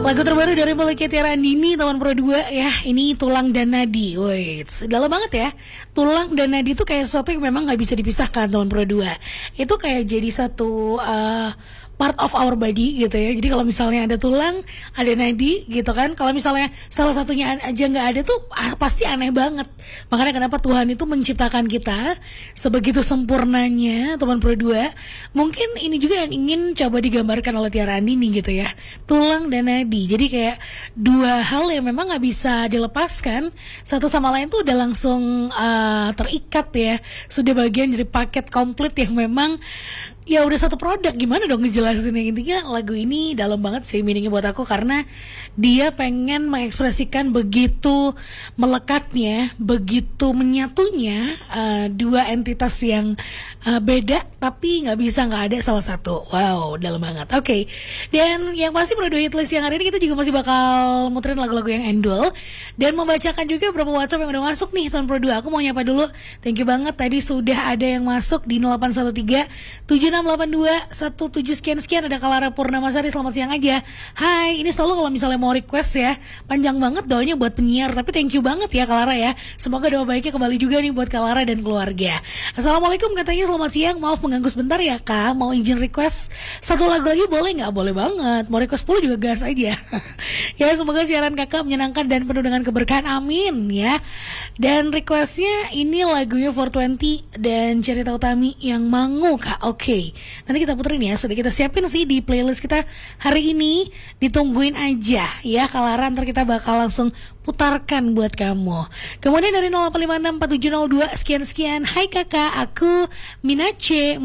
Lagu terbaru dari Melike Tiara Andini, teman Pro 2 ya. Ini Tulang dan Nadi. Wait, dalam banget ya. Tulang dan Nadi itu kayak sesuatu yang memang gak bisa dipisahkan, teman Pro 2. Itu kayak jadi satu part of our body gitu ya. Jadi kalau misalnya ada tulang, ada nadi gitu kan. Kalau misalnya salah satunya aja nggak ada tuh pasti aneh banget. Makanya kenapa Tuhan itu menciptakan kita sebegitu sempurnanya, teman Pro 2. Mungkin ini juga yang ingin coba digambarkan oleh Tiara Andini gitu ya. Tulang dan nadi. Jadi kayak dua hal yang memang nggak bisa dilepaskan. Satu sama lain tuh udah langsung terikat ya. Sudah bagian dari paket komplit yang memang ya udah satu produk. Gimana dong ngejelasinnya? Intinya lagu ini dalam banget sih meaningnya buat aku, karena dia pengen mengekspresikan begitu melekatnya, begitu menyatunya dua entitas yang beda, tapi nggak bisa nggak ada salah satu. Wow, dalam banget. Oke. Dan yang pasti Pro 2 Hitlist yang hari ini kita juga masih bakal muterin lagu-lagu yang endul dan membacakan juga beberapa WhatsApp yang udah masuk nih, teman Pro 2. Aku mau nyapa dulu. Thank you banget, tadi sudah ada yang masuk di 0813 7682 17 sekian. Ada Kalara Purnamasari, selamat siang aja. Hai, ini selalu kalau misalnya mau request ya, panjang banget doanya buat penyiar, tapi thank you banget ya Kalara ya. Semoga doa baiknya kembali juga nih buat Kalara dan keluarga. Assalamualaikum katanya, selamat siang, maaf mengganggu sebentar ya Kak, mau izin request satu lagu lagi boleh nggak? Boleh banget, mau request 10 juga gas aja. Ya, semoga siaran kakak menyenangkan dan penuh dengan keberkahan, amin ya. Dan requestnya ini lagunya 420 dan Cerita Utami yang Mangu Kak. Oke, nanti kita puterin ya, sudah kita siapin sih di playlist kita hari ini. Ditungguin aja ya Kalara, ntar kita bakal langsung putarkan buat kamu. Kemudian dari 0856 4702 sekian. Hai kakak, aku Minace.